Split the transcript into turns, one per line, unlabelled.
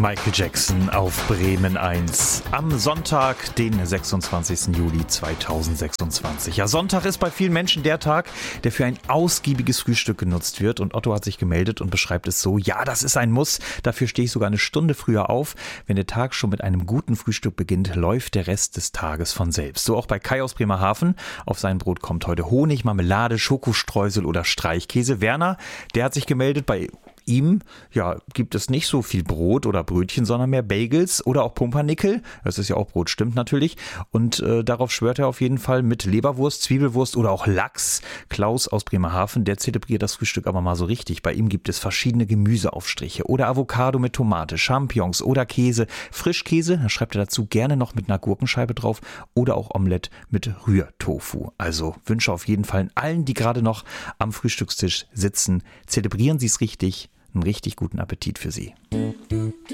Michael Jackson auf Bremen 1 am Sonntag, den 26. Juli 2026. Ja, Sonntag ist bei vielen Menschen der Tag, der für ein ausgiebiges Frühstück genutzt wird. Und Otto hat sich gemeldet und beschreibt es so: Ja, das ist ein Muss. Dafür stehe ich sogar eine Stunde früher auf. Wenn der Tag schon mit einem guten Frühstück beginnt, läuft der Rest des Tages von selbst. So auch bei Kai aus Bremerhaven. Auf sein Brot kommt heute Honig, Marmelade, Schokostreusel oder Streichkäse. Werner, der hat sich gemeldet, bei ihm, ja, gibt es nicht so viel Brot oder Brötchen, sondern mehr Bagels oder auch Pumpernickel. Das ist ja auch Brot, stimmt natürlich. Und darauf schwört er auf jeden Fall mit Leberwurst, Zwiebelwurst oder auch Lachs. Klaus aus Bremerhaven, der zelebriert das Frühstück aber mal so richtig. Bei ihm gibt es verschiedene Gemüseaufstriche oder Avocado mit Tomate, Champignons oder Käse. Frischkäse, da schreibt er dazu gerne noch mit einer Gurkenscheibe drauf oder auch Omelette mit Rührtofu. Also Wünsche auf jeden Fall allen, die gerade noch am Frühstückstisch sitzen. Zelebrieren Sie es richtig. Einen richtig guten Appetit für Sie.